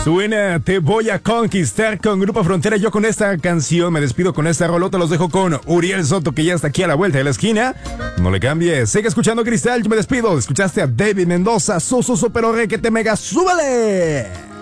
Suena Te Voy a Conquistar con Grupo Frontera. Yo con esta canción me despido con esta rolota. Los dejo con Uriel Soto, que ya está aquí a la vuelta de la esquina. No le cambies. Sigue escuchando Cristal. Yo me despido. Escuchaste a David Mendoza. Pero re que te mega. ¡Súbale!